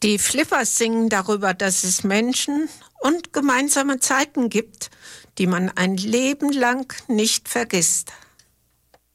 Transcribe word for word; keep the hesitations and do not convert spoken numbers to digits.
Die Flippers singen darüber, dass es Menschen und gemeinsame Zeiten gibt, die man ein Leben lang nicht vergisst.